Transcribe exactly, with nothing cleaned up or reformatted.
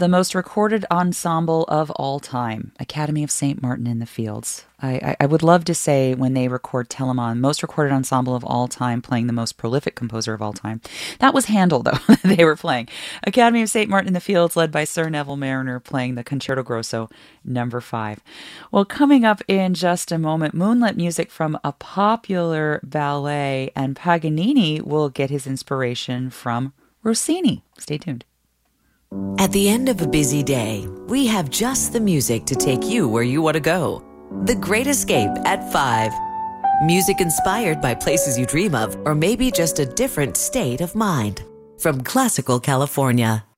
the most recorded ensemble of all time, Academy of Saint Martin in the Fields. I, I, I would love to say when they record Telemann, most recorded ensemble of all time, playing the most prolific composer of all time. That was Handel, though, they were playing. Academy of Saint Martin in the Fields, led by Sir Neville Marriner, playing the Concerto Grosso number five. Well, coming up in just a moment, moonlit music from a popular ballet, and Paganini will get his inspiration from Rossini. Stay tuned. At the end of a busy day, we have just the music to take you where you want to go. The Great Escape at five. Music inspired by places you dream of, or maybe just a different state of mind. From classical California.